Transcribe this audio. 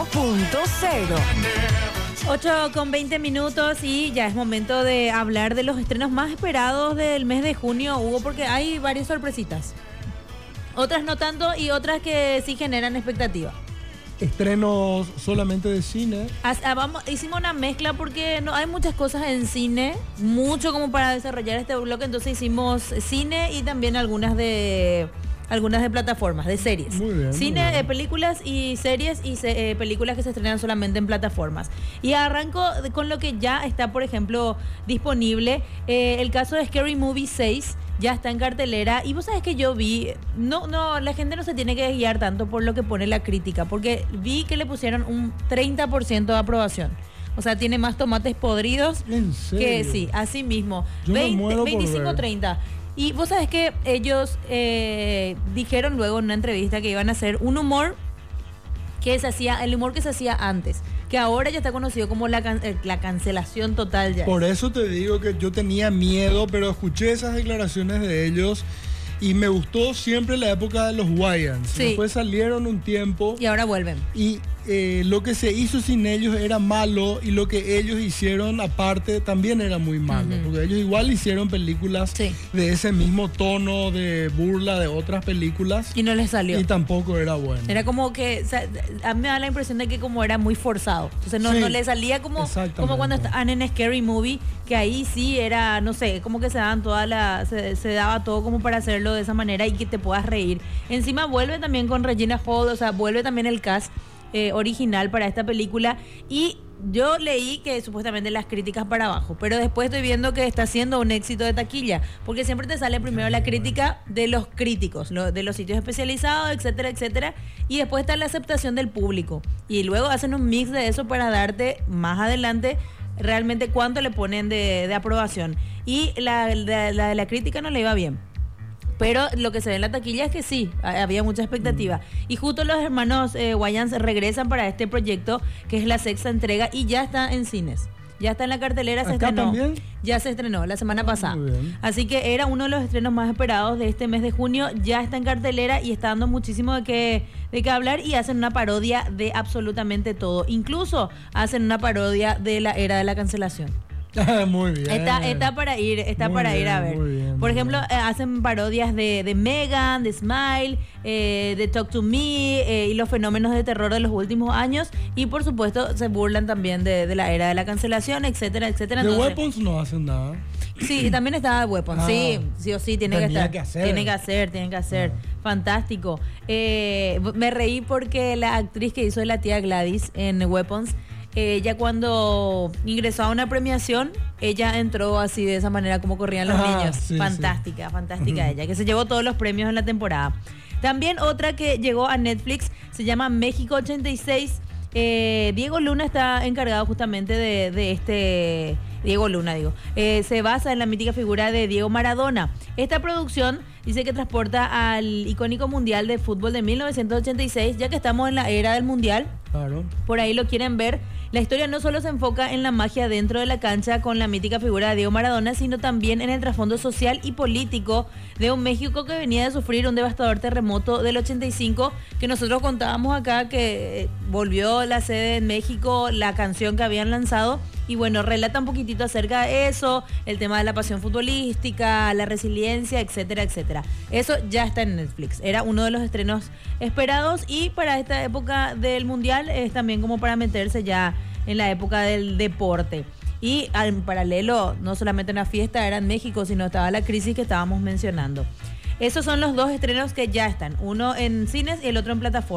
8:20 y ya es momento de hablar de los estrenos más esperados del mes de junio, Hugo, porque hay varias sorpresitas. Otras no tanto y otras que sí generan expectativa. Estrenos solamente de cine. Hicimos una mezcla porque no hay muchas cosas en cine, mucho como para desarrollar este bloque, entonces hicimos cine y también algunas de plataformas, de series. Muy bien, cine, muy bien. películas y series y películas que se estrenan solamente en plataformas. Y arranco con lo que ya está, por ejemplo, disponible. El caso de Scary Movie 6 ya está en cartelera. Y vos sabés que yo vi, la gente no se tiene que guiar tanto por lo que pone la crítica, porque vi que le pusieron un 30% de aprobación. O sea, tiene más tomates podridos. ¿En serio? Que sí, así mismo. Yo me muero por 25-30. Y vos sabés que ellos dijeron luego en una entrevista que iban a hacer un humor que se hacía, el humor que se hacía antes, que ahora ya está conocido como la cancelación total ya. Por eso te digo que yo tenía miedo, pero escuché esas declaraciones de ellos y me gustó siempre la época de los Wayans. Sí. Después salieron un tiempo Y ahora vuelven. y lo que se hizo sin ellos era malo y lo que ellos hicieron aparte también era muy malo, porque ellos igual hicieron películas Sí. de ese mismo tono de burla de otras películas Y no les salió. y tampoco era bueno. Era como que, o sea, a mí me da la impresión de que como era muy forzado. Entonces no Sí, le salía como exactamente. cuando estaban en Scary Movie, que ahí sí era, no sé, como que se daba todo como para hacerlo de esa manera y que te puedas reír. Encima vuelve también con Regina Hall, o sea, vuelve también el cast original para esta película. Y yo leí que supuestamente las críticas para abajo, pero después estoy viendo que está siendo un éxito de taquilla, porque siempre te sale primero la crítica de los críticos, de los sitios especializados, etcétera, etcétera, y después está la aceptación del público, y luego hacen un mix de eso para darte más adelante realmente cuánto le ponen de aprobación. Y la de la crítica no le iba bien. Pero lo que se ve en la taquilla es que sí, había mucha expectativa. Y justo los hermanos Wayans regresan para este proyecto, que es la 6ª entrega, y ya está en cines. Ya está en la cartelera, se ¿Acá estrenó. también? Ya se estrenó la semana pasada. Muy bien. Así que era uno de los estrenos más esperados de este mes de junio. Ya está en cartelera y está dando muchísimo de qué hablar, y hacen una parodia de absolutamente todo. Incluso hacen una parodia de la era de la cancelación. Muy bien. Está para ir a ver. Muy bien, Por muy ejemplo, bien. hacen parodias de Megan, de Smile, de Talk to Me, y los fenómenos de terror de los últimos años. Y por supuesto se burlan también de la era de la cancelación, etcétera, etcétera. De Entonces, Weapons no hacen nada. sí, también estaba Weapons. Ah, sí o sí, tiene que tenía estar. que hacer. Tienen que hacer. Fantástico. Me reí porque la actriz que hizo de la tía Gladys en Weapons, ella cuando ingresó a una premiación, ella entró así de esa manera como corrían los niños. Sí, fantástica ella, que se llevó todos los premios en la temporada. También otra que llegó a Netflix se llama México 86. Diego Luna está encargado justamente de este... Diego Luna, digo. Se basa en la mítica figura de Diego Maradona. Esta producción dice que transporta al icónico Mundial de Fútbol de 1986, ya que estamos en la era del Mundial. Claro. Por ahí lo quieren ver. La historia no solo se enfoca en la magia dentro de la cancha con la mítica figura de Diego Maradona, sino también en el trasfondo social y político de un México que venía de sufrir un devastador terremoto del 85, que nosotros contábamos acá que volvió la sede en México, la canción que habían lanzado. Y bueno, relata un poquitito acerca de eso, el tema de la pasión futbolística, la resiliencia, etcétera, etcétera. Eso ya está en Netflix. Era uno de los estrenos esperados, y para esta época del Mundial es también como para meterse ya en la época del deporte. Y en paralelo, no solamente una fiesta era en México, sino estaba la crisis que estábamos mencionando. Esos son los dos estrenos que ya están, uno en cines y el otro en plataforma.